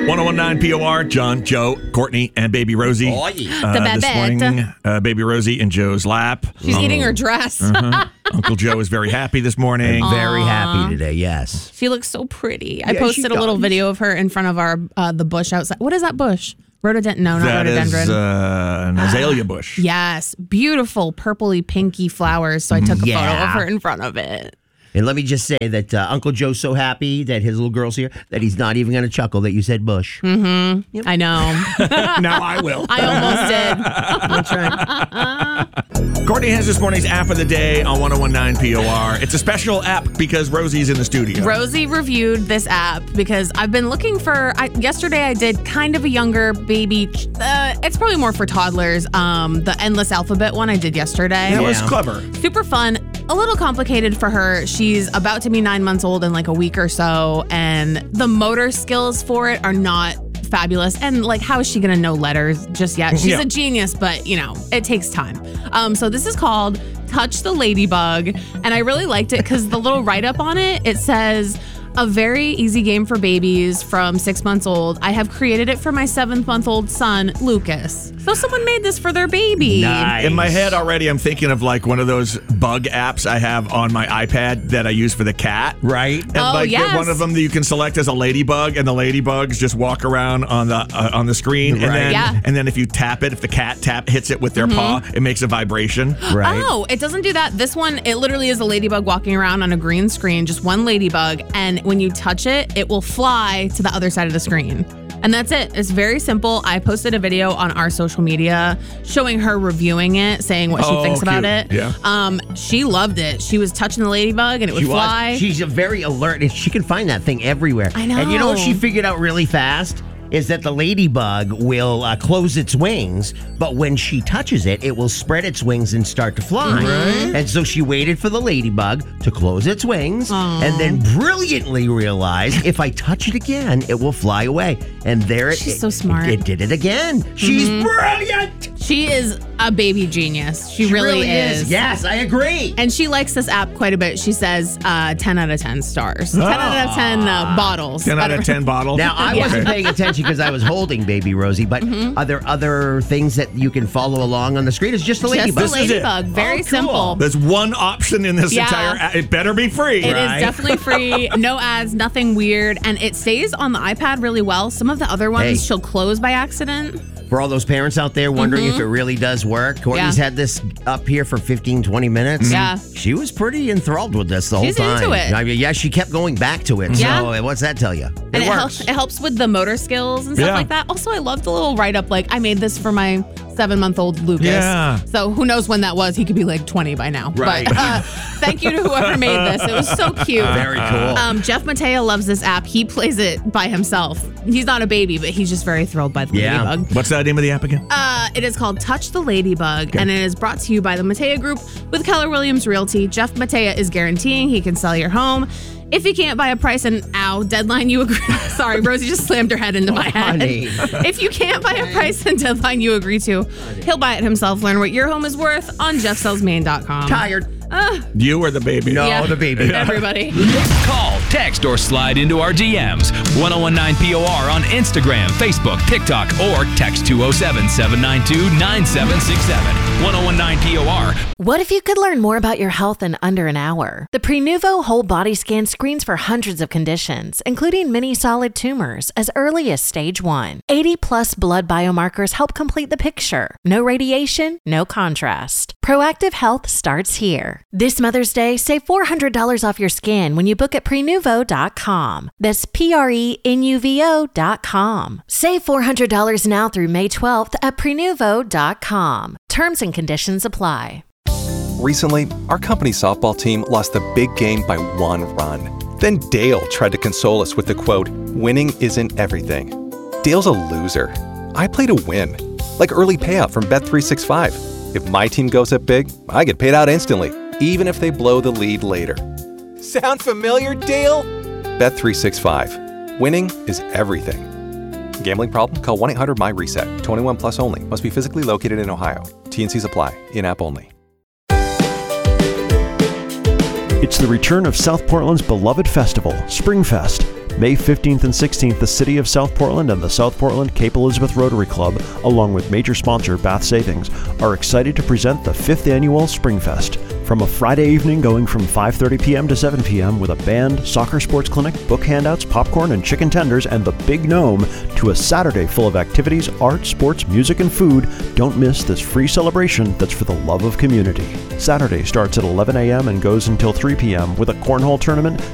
1019 POR, John, Joe, Courtney, and baby Rosie. Oh, yeah. This morning, baby Rosie in Joe's lap. She's eating her dress. Uncle Joe is very happy this morning. Very happy today, yes. She looks so pretty. I Yeah, posted she a little does. video of her in front of our the bush outside. What is that bush? Rhododendron? No, not That rhododendron. is an azalea bush. Yes, beautiful purpley pinky flowers. So I took a photo Yeah. of her in front of it. And let me just say that Uncle Joe's so happy that his little girl's here that he's not even going to chuckle that you said Bush. I know. Now I will. I almost did. That's right. Courtney has this morning's app of the day on 1019 POR. It's a special app because Rosie's in the studio. Rosie reviewed this app because I've been looking for. Yesterday I did kind of a younger baby. It's probably more for toddlers. The Endless Alphabet one I did yesterday. That was Yeah. clever. Super fun. A little complicated for her. She's about to be 9 months old in like a week or so, and the motor skills for it are not fabulous. And like, how is she gonna know letters just yet? She's a genius, but you know, it takes time. So this is called Touch the Ladybug, and I really liked it because the little write-up on it, it says, a very easy game for babies from 6 months old. I have created it for my 7-month-old son, Lucas. So someone made this for their baby. Nice. In my head already, I'm thinking of like one of those bug apps I have on my iPad that I use for the cat. Right? And Oh, like yes. one of them that you can select as a ladybug, and the ladybugs just walk around on the screen. And Right. then, Yeah. and then if you tap it, if the cat hits it with their paw, it makes a vibration. Right. Oh, it doesn't do that. This one, it literally is a ladybug walking around on a green screen, just one ladybug. And when you touch it, it will fly to the other side of the screen. And that's it. It's very simple. I posted a video on our social media showing her reviewing it, saying what she Oh, thinks about cute. it. Yeah. She loved it. She was touching the ladybug and it would She fly. was. She's a very alert. And she can find that thing everywhere. I know. And you know what she figured out really fast? Is that the ladybug will close its wings, but when she touches it, it will spread its wings and start to fly. Right. And so she waited for the ladybug to close its wings and then brilliantly realized if I touch it again, it will fly away. And there She's so smart. It did it again. She's brilliant. She is a baby genius. She really is. Yes, I agree. And she likes this app quite a bit. She says 10 out of 10 stars. 10 out of 10 bottles. 10 out of 10 bottles. Now, I wasn't paying attention because I was holding baby Rosie, but are there other things that you can follow along on the screen? It's just the Just ladybug. the ladybug. Very cool. simple. There's one option in this Yeah. entire app. It better be free. It is Right. definitely free, no ads, nothing weird, and it stays on the iPad really well. Some of the other ones Hey. she'll close by accident. For all those parents out there wondering if it really does work, Courtney's Yeah. had this up here for 15, 20 minutes. Yeah. She was pretty enthralled with this the whole She's time. into it. I mean, yeah, she kept going back to it. Yeah. So what's that tell you? And It works. it helps with the motor skills and stuff Yeah. like that. Also, I love the little write-up, like, I made this for my 7-month-old Lucas. Yeah. So who knows when that was? He could be like 20 by now. Right. But thank you to whoever made this. It was so cute. Very cool. Jeff Matea loves this app. He plays it by himself. He's not a baby, but he's just very thrilled by the Yeah. ladybug. What's the name of the app again? It is called Touch the Ladybug, and it is brought to you by the Matea Group with Keller Williams Realty. Jeff Matea is guaranteeing he can sell your home. If you can't buy a price and deadline you agree. Sorry, Rosie just slammed her head into my head. honey. If you can't buy a price and deadline you agree to, he'll buy it himself. Learn what your home is worth on JeffSellsMaine.com. Tired. You or the baby? No, Yeah. the baby. Everybody. Call, text, or slide into our DMs. 1019 POR on Instagram, Facebook, TikTok, or text 207-792-9767. 1019 POR. What if you could learn more about your health in under an hour? The Prenuvo Whole Body Scan screens for hundreds of conditions, including many solid tumors, as early as stage 1. 80-plus blood biomarkers help complete the picture. No radiation, no contrast. Proactive health starts here. This Mother's Day, save $400 off your scan when you book at Prenuvo.com. That's Prenuvo.com. Save $400 now through May 12th at Prenuvo.com. Terms and conditions apply. Recently, our company's softball team lost the big game by 1 run. Then Dale tried to console us with the quote, "Winning isn't everything." Dale's a loser. I play to win, like early payout from Bet365. If my team goes up big, I get paid out instantly, even if they blow the lead later. Sound familiar, Dale? Bet365. Winning is everything. Gambling problem? Call 1-800-MY-RESET. 21 plus only. Must be physically located in Ohio. T&Cs apply. In-app only. It's the return of South Portland's beloved festival, Springfest. May 15th and 16th, the City of South Portland and the South Portland Cape Elizabeth Rotary Club, along with major sponsor Bath Savings, are excited to present the 5th Annual Springfest. From a Friday evening going from 5:30 p.m. to 7 p.m. with a band, soccer sports clinic, book handouts, popcorn and chicken tenders, and the Big Gnome, to a Saturday full of activities, art, sports, music, and food, don't miss this free celebration that's for the love of community. Saturday starts at 11 a.m. and goes until 3 p.m. with a cornhole tournament,